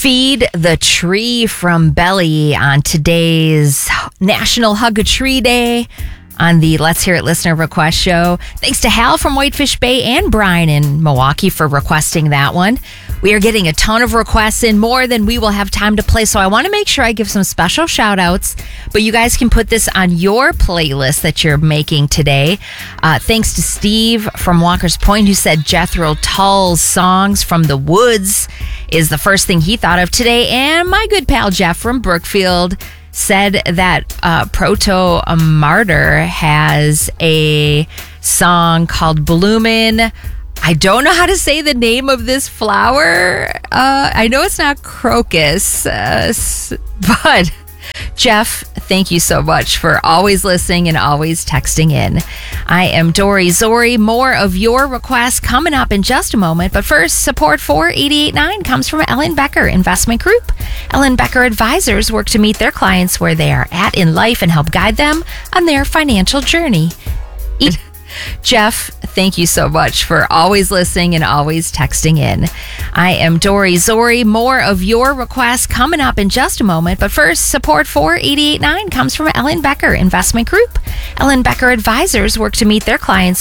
Feed the Tree from Belly on today's National Hug a Tree Day on the Let's Hear It Listener Request Show. Thanks to Hal from Whitefish Bay and Brian in Milwaukee for requesting that one. We are getting a ton of requests in, more than we will have time to play, so I want to make sure I give some special shout outs, but you guys can put this on your playlist that you're making today. Thanks to Steve from Walker's Point, who said Jethro Tull's Songs from the Woods is the first thing he thought of today, and my good pal Jeff from Brookfield said that Proto Martyr has a song called Bloomin'. I don't know how to say the name of this flower. I know it's not crocus, but Jeff, thank you so much for always listening and always texting in. I am Dory Zori. More of your requests coming up in just a moment. But first, support for 88.9 comes from Ellen Becker Investment Group. Ellen Becker advisors work to meet their clients where they are at in life and help guide them on their financial journey. Jeff, thank you so much for always listening and always texting in. I am Dory Zori. More of your requests coming up in just a moment. But first, support for 88.9 comes from Ellen Becker Investment Group. Ellen Becker advisors work to meet their clients